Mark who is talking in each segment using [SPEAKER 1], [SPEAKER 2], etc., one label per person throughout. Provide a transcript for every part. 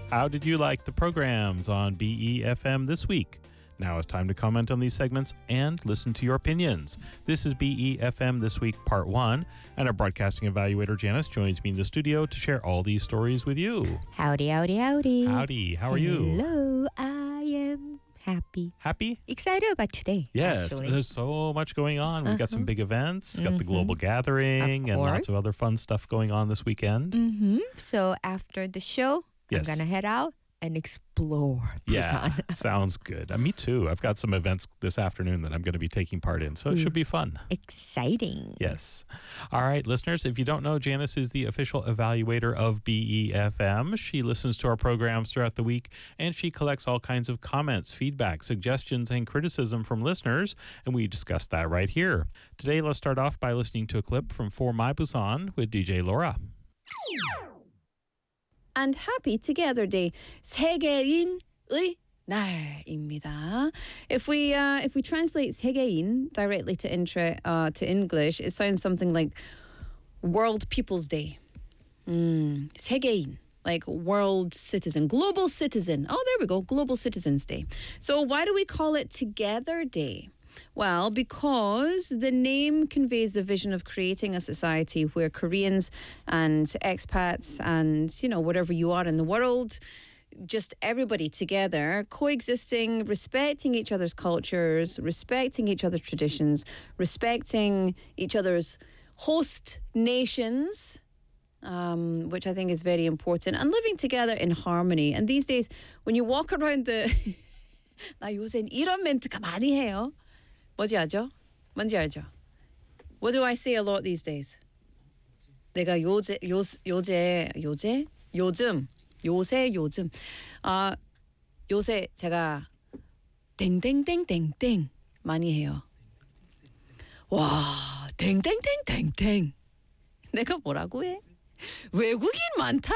[SPEAKER 1] How did you like the programs on BEFM this week? Now it's time to comment on these segments and listen to your opinions. This is BEFM This Week Part 1, and our broadcasting evaluator Janice joins me in the studio to share all these stories with you.
[SPEAKER 2] Howdy, howdy, howdy.
[SPEAKER 1] Howdy, how are you?
[SPEAKER 2] Hello, I am happy.
[SPEAKER 1] Happy?
[SPEAKER 2] Excited about today.
[SPEAKER 1] Yes,
[SPEAKER 2] actually.
[SPEAKER 1] there's so much going on. We've got some big events, got the global gathering,
[SPEAKER 2] Of
[SPEAKER 1] and lots
[SPEAKER 2] course.
[SPEAKER 1] of other fun stuff going on this weekend.
[SPEAKER 2] So after the show,
[SPEAKER 1] Yes.
[SPEAKER 2] I'm going to head out and explore
[SPEAKER 1] Yeah,
[SPEAKER 2] Busan.
[SPEAKER 1] sounds good. Me too. I've got some events this afternoon that I'm going to be taking part in, so it should be fun.
[SPEAKER 2] Exciting.
[SPEAKER 1] Yes. All right, listeners, if you don't know, Janice is the official evaluator of BEFM. She listens to our programs throughout the week, and she collects all kinds of comments, feedback, suggestions, and criticism from listeners, and we discuss that right here. Today, let's start off by listening to a clip from For My Busan with DJ Laura.
[SPEAKER 3] And Happy Together Day, 세계인의 날입니다. If we translate 세계인 directly to English, it sounds something like World People's Day. 세계인, like world citizen, global citizen. Oh, there we go, Global Citizens Day. So why do we call it Together Day? Well, because the name conveys the vision of creating a society where Koreans and expats and, wherever you are in the world, just everybody together, coexisting, respecting each other's cultures, respecting each other's traditions, respecting each other's host nations, which I think is very important, and living together in harmony. And these days, when you walk around 나 요새 이런 멘트가 많이 해요. 뭔지 알죠? What do I say a lot these days? 내가 요즘 요새 제가 땡땡땡땡땡 많이 해요. 와, 땡땡땡땡땡. 내가 뭐라고 해? 외국인 많다.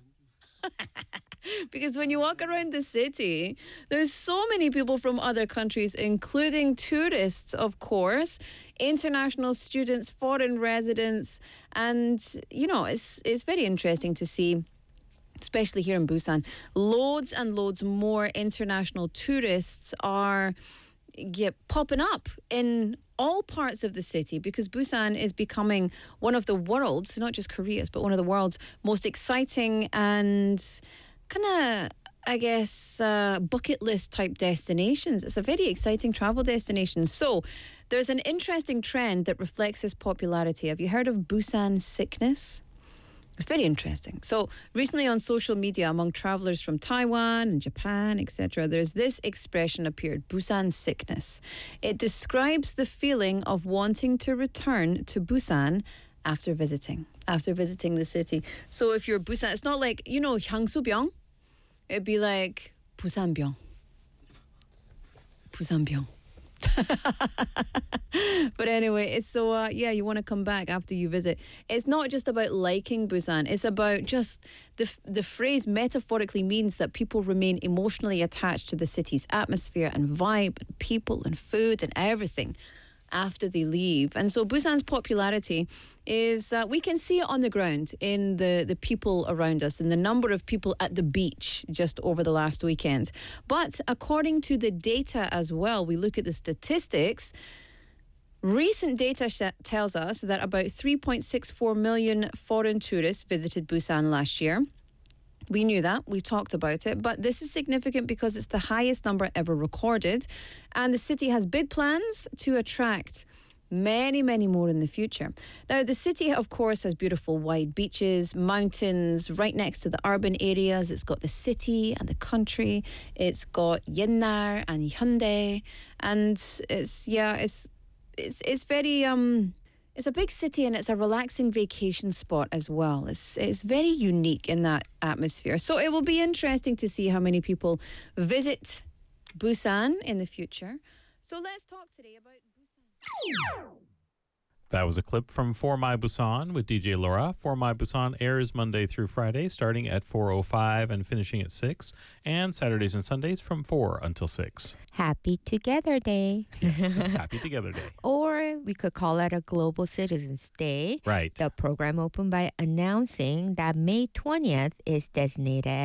[SPEAKER 3] Because when you walk around the city, there's so many people from other countries, including tourists, of course, international students, foreign residents, and it's very interesting to see, especially here in Busan, loads and loads more international tourists are popping up in all parts of the city, because Busan is becoming one of the world's, not just Korea's, but one of the world's most exciting and kind of, I guess, bucket list type destinations. It's a very exciting travel destination. So there's an interesting trend that reflects this popularity. Have you heard of Busan sickness? It's very interesting. So recently on social media, among travelers from Taiwan and Japan, etc., there's this expression appeared, Busan sickness. It describes the feeling of wanting to return to Busan after visiting the city. So if you're Busan, it's not like, 향수병? It'd be like 부산병. But anyway, it's so, you want to come back after you visit. It's not just about liking Busan. It's about just the phrase metaphorically means that people remain emotionally attached to the city's atmosphere and vibe and people and food and everything after they leave. And so Busan's popularity is, we can see it on the ground in the people around us and the number of people at the beach just over the last weekend. But according to the data as well, we look at the statistics. Recent data tells us that about 3.64 million foreign tourists visited Busan last year. We knew that. We talked about it. But this is significant because it's the highest number ever recorded. And the city has big plans to attract many, many more in the future. Now, the city, of course, has beautiful wide beaches, mountains right next to the urban areas. It's got the city and the country. It's got 옛날 and Hyundai. And it's very... It's a big city and it's a relaxing vacation spot as well. It's very unique in that atmosphere. So it will be interesting to see how many people visit Busan in the future. So let's talk today about Busan.
[SPEAKER 1] That was a clip from For My Busan with DJ Laura. For My Busan airs Monday through Friday, starting at 4:05 and finishing at 6, and Saturdays and Sundays from 4 until 6.
[SPEAKER 2] Happy Together Day.
[SPEAKER 1] Yes, Happy Together Day.
[SPEAKER 2] Or we could call it a Global Citizens Day.
[SPEAKER 1] Right.
[SPEAKER 2] The program opened by announcing that May 20th is designated as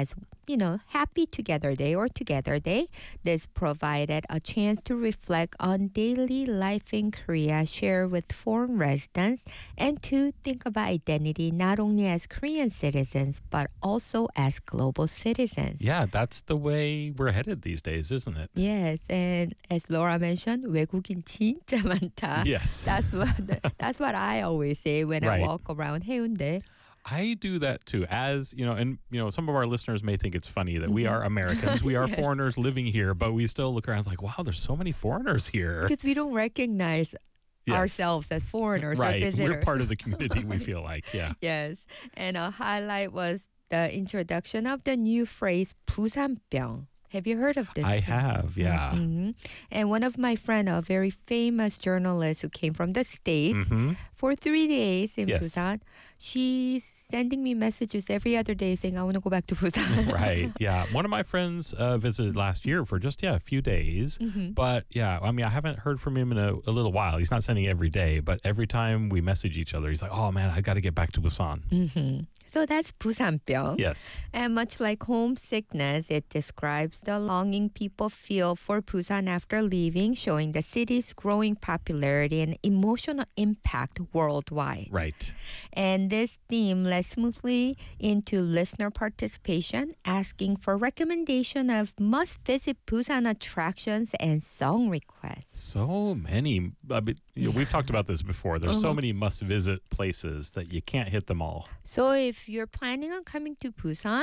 [SPEAKER 2] Happy Together Day or Together Day. This provided a chance to reflect on daily life in Korea, share with foreign residents, and to think about identity not only as Korean citizens, but also as global citizens.
[SPEAKER 1] Yeah, that's the way we're headed these days, isn't it?
[SPEAKER 2] Yes, and as Laura mentioned, 외국인 진짜 많다.
[SPEAKER 1] Yes.
[SPEAKER 2] That's what I always say when I
[SPEAKER 1] Right.
[SPEAKER 2] walk around Haeundae.
[SPEAKER 1] I do that too. As some of our listeners may think it's funny that we are Americans, we are
[SPEAKER 2] Yes.
[SPEAKER 1] foreigners living here, but we still look around like, wow, there's so many foreigners here.
[SPEAKER 2] Because we don't recognize
[SPEAKER 1] Yes.
[SPEAKER 2] ourselves as foreigners or
[SPEAKER 1] Right.
[SPEAKER 2] visitors.
[SPEAKER 1] We're part of the community, we feel like. Yeah.
[SPEAKER 2] Yes. And a highlight was the introduction of the new phrase 부산병. Have you heard of this?
[SPEAKER 1] I have, yeah.
[SPEAKER 2] Mhm. And one of my friend, a very famous journalist who came from the States,
[SPEAKER 1] Hmm.
[SPEAKER 2] for 3 days in
[SPEAKER 1] Yes.
[SPEAKER 2] Busan, she's sending me messages every other day saying, I want to go back to Busan.
[SPEAKER 1] Right. Yeah. One of my friends visited last year for just, a few days.
[SPEAKER 2] Mhm.
[SPEAKER 1] But yeah, I mean, I haven't heard from him in a little while. He's not sending every day, but every time we message each other, he's like, oh man, I got to get back to Busan.
[SPEAKER 2] Mhm. So that's 부산병.
[SPEAKER 1] Yes.
[SPEAKER 2] And much like homesickness, it describes the longing people feel for Busan after leaving, showing the city's growing popularity and emotional impact worldwide.
[SPEAKER 1] Right.
[SPEAKER 2] And this theme led smoothly into listener participation, asking for recommendation of must-visit Busan attractions and song requests.
[SPEAKER 1] So many. I mean, we've talked about this before. There's so many must-visit places that you can't hit them all.
[SPEAKER 2] So if you're planning on coming to Busan,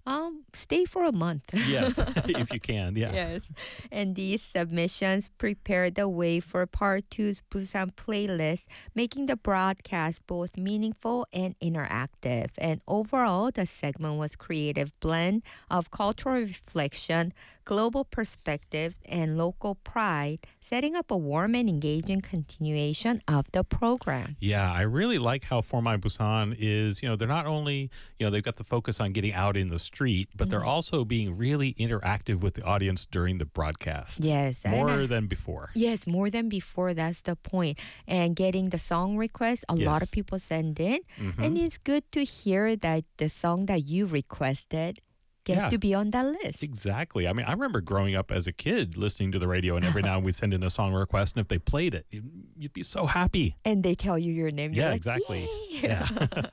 [SPEAKER 2] stay for a month.
[SPEAKER 1] Yes, if you can. Yeah.
[SPEAKER 2] Yes. And these submissions prepared the way for Part 2's Busan playlist, making the broadcast both meaningful and interactive. And overall, the segment was creative blend of cultural reflection, global perspectives, and local pride, setting up a warm and engaging continuation of the program.
[SPEAKER 1] Yeah, I really like how For My Busan is, they're not only, they've got the focus on getting out in the street, but they're also being really interactive with the audience during the broadcast.
[SPEAKER 2] Yes.
[SPEAKER 1] More than before.
[SPEAKER 2] Yes, more than before. That's the point. And getting the song requests, a lot
[SPEAKER 1] Yes.
[SPEAKER 2] of people send in.
[SPEAKER 1] Mhm.
[SPEAKER 2] And it's good to hear that the song that you requested gets
[SPEAKER 1] Yeah.
[SPEAKER 2] to be on that list.
[SPEAKER 1] Exactly. I mean, I remember growing up as a kid listening to the radio, and every now and then we'd send in a song request, and if they played it, you'd be so happy.
[SPEAKER 2] And they tell you your name. You're
[SPEAKER 1] Yeah,
[SPEAKER 2] like,
[SPEAKER 1] exactly.
[SPEAKER 2] "Yay!"
[SPEAKER 1] Yeah.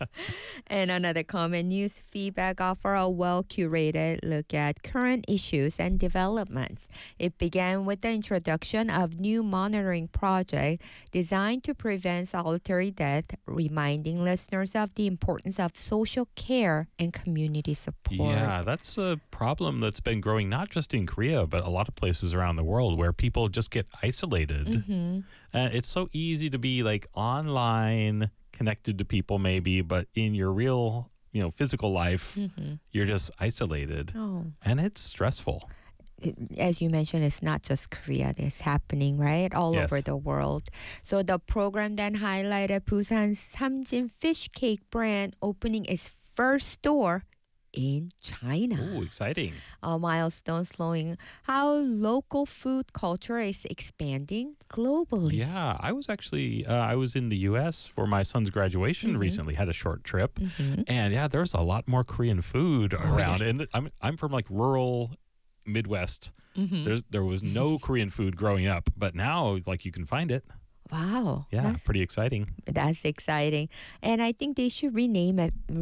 [SPEAKER 2] And another common news feedback offer a well-curated look at current issues and developments. It began with the introduction of new monitoring project designed to prevent solitary death, reminding listeners of the importance of social care and community support.
[SPEAKER 1] Yeah, that's a problem that's been growing not just in Korea, but a lot of places around the world where people just get isolated.
[SPEAKER 2] Mhm.
[SPEAKER 1] It's so easy to be like online, connected to people maybe, but in your real, physical life,
[SPEAKER 2] Mhm.
[SPEAKER 1] you're just isolated.
[SPEAKER 2] Oh.
[SPEAKER 1] And it's stressful.
[SPEAKER 2] As you mentioned, it's not just Korea. It's happening, right? All
[SPEAKER 1] Yes.
[SPEAKER 2] over the world. So the program then highlighted Busan's Samjin fish cake brand opening its first store in China.
[SPEAKER 1] Ooh, exciting.
[SPEAKER 2] A milestone showing how local food culture is expanding globally.
[SPEAKER 1] Yeah, I was actually I was in the U.S. for my son's graduation recently. Had a short trip, and yeah, there's a lot more Korean food around. And I'm from like rural Midwest. There was no Korean food growing up, but now like you can find it.
[SPEAKER 2] Wow.
[SPEAKER 1] Yeah, pretty exciting.
[SPEAKER 2] That's exciting. And I think they should rename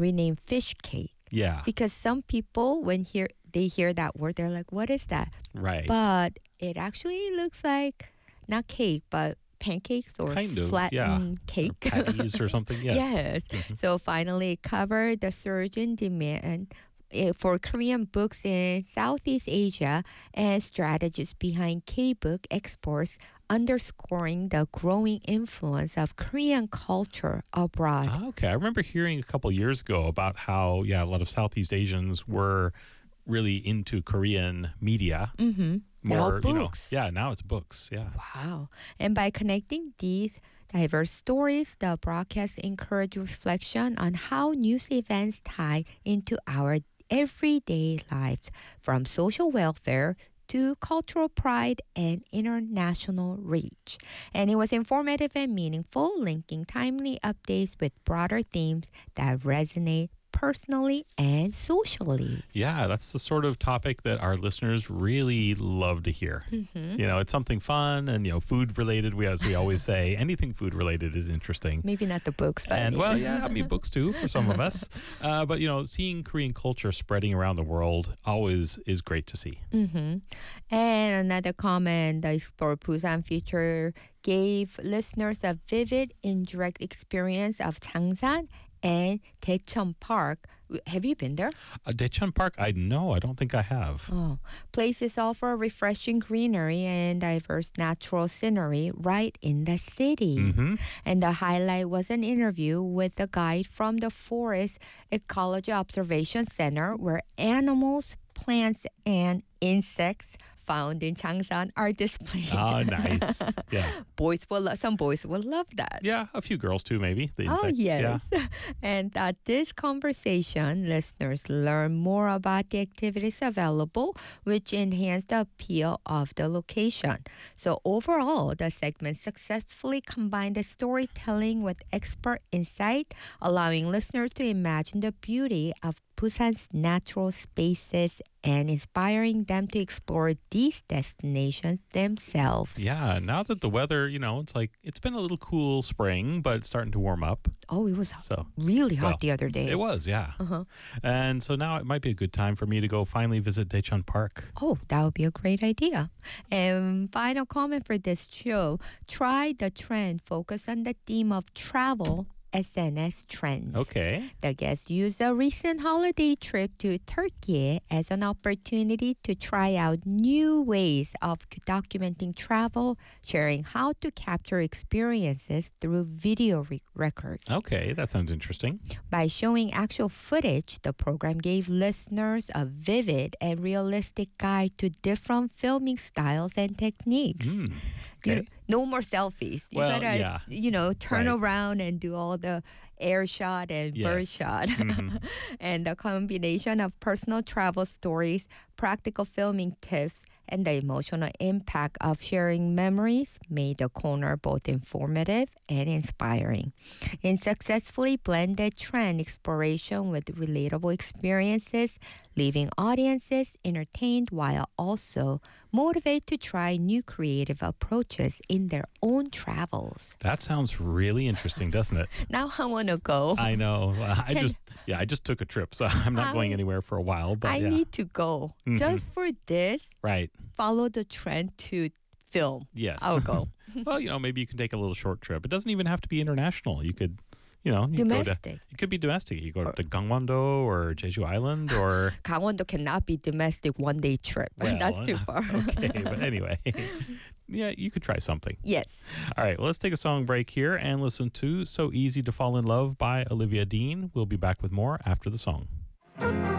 [SPEAKER 2] fish cake.
[SPEAKER 1] Yeah,
[SPEAKER 2] Because some people, when they hear that word, they're like, what is that?
[SPEAKER 1] right.
[SPEAKER 2] But it actually looks like not cake, but pancakes or
[SPEAKER 1] Kind of,
[SPEAKER 2] flattened
[SPEAKER 1] Or
[SPEAKER 2] cake.
[SPEAKER 1] patties or something. Yes.
[SPEAKER 2] Yes. So finally, it covered the surge in demand for Korean books in Southeast Asia and strategies behind K-book exports, underscoring the growing influence of Korean culture abroad.
[SPEAKER 1] Okay, I remember hearing a couple years ago about how a lot of Southeast Asians were really into Korean media.
[SPEAKER 2] Mm-hmm. Now
[SPEAKER 1] More,
[SPEAKER 2] books.
[SPEAKER 1] now it's books. Yeah.
[SPEAKER 2] Wow. And by connecting these diverse stories, the broadcast encouraged reflection on how news events tie into our everyday lives, from social welfare to cultural pride and international reach. And it was informative and meaningful, linking timely updates with broader themes that resonate personally and socially.
[SPEAKER 1] Yeah, that's the sort of topic that our listeners really love to hear. You know, it's something fun and, you know, food related. As we always say, anything food related is interesting.
[SPEAKER 2] Maybe not the books, but
[SPEAKER 1] And well, yeah, I mean, books too for some of us. But, you know, seeing Korean culture spreading around the world always is great to see.
[SPEAKER 2] And another comment, the Explore Busan feature gave listeners a vivid, indirect experience of Changsan and Daecheon Park. Have you been there?
[SPEAKER 1] Daecheon Park, I don't think I have.
[SPEAKER 2] Oh, places offer refreshing greenery and diverse natural scenery right in the city. And the highlight was an interview with the guide from the Forest Ecology Observation Center, where animals, plants, and insects found in Changsan are displayed.
[SPEAKER 1] Oh, nice. Yeah.
[SPEAKER 2] Some boys will love that.
[SPEAKER 1] Yeah, a few girls too, maybe. The insects.
[SPEAKER 2] Oh, yes.
[SPEAKER 1] Yeah.
[SPEAKER 2] And at this conversation, listeners learn more about the activities available, which enhance the appeal of the location. So overall, the segment successfully combined the storytelling with expert insight, allowing listeners to imagine the beauty of Busan's natural spaces and inspiring them to explore these destinations themselves.
[SPEAKER 1] Yeah, now that the weather, you know, it's been a little cool spring, but it's starting to warm up.
[SPEAKER 2] Oh, it was
[SPEAKER 1] So
[SPEAKER 2] really hot
[SPEAKER 1] well,
[SPEAKER 2] the other day.
[SPEAKER 1] It was, yeah. And so now it might be a good time for me to go finally visit Daecheon Park.
[SPEAKER 2] Oh, that would be a great idea. And final comment for this show, try the trend, focus on the theme of travel, SNS trends.
[SPEAKER 1] Okay.
[SPEAKER 2] The guests used a recent holiday trip to Turkey as an opportunity to try out new ways of documenting travel, sharing how to capture experiences through video records.
[SPEAKER 1] Okay, that sounds interesting.
[SPEAKER 2] By showing actual footage, the program gave listeners a vivid and realistic guide to different filming styles and techniques.
[SPEAKER 1] Okay.
[SPEAKER 2] No more selfies. You
[SPEAKER 1] Well,
[SPEAKER 2] gotta,
[SPEAKER 1] yeah.
[SPEAKER 2] turn
[SPEAKER 1] Right.
[SPEAKER 2] around and do all the air shot and bird
[SPEAKER 1] Yes.
[SPEAKER 2] shot. And the combination of personal travel stories, practical filming tips, and the emotional impact of sharing memories made the corner both informative and inspiring. In successfully blended trend exploration with relatable experiences, leaving audiences entertained while also motivated to try new creative approaches in their own travels.
[SPEAKER 1] That sounds really interesting, doesn't it?
[SPEAKER 2] Now I want to go.
[SPEAKER 1] I know. I
[SPEAKER 2] Can-
[SPEAKER 1] just took a trip, so I'm not going anywhere for a while. But
[SPEAKER 2] I
[SPEAKER 1] yeah,
[SPEAKER 2] need to go just for this.
[SPEAKER 1] right.
[SPEAKER 2] Follow the trend to film.
[SPEAKER 1] Yes.
[SPEAKER 2] I'll go.
[SPEAKER 1] Well, you know, maybe you can take a little short trip. It doesn't even have to be international. You could, you know,
[SPEAKER 2] Domestic.
[SPEAKER 1] it could be domestic. You go to Gangwon-do or Jeju Island or
[SPEAKER 2] Gangwon-do cannot be domestic one-day trip. That's too far.
[SPEAKER 1] Okay, but anyway. Yeah, you could try something.
[SPEAKER 2] Yes.
[SPEAKER 1] All right, well, let's take a song break here and listen to So Easy to Fall in Love by Olivia Dean. We'll be back with more after the song.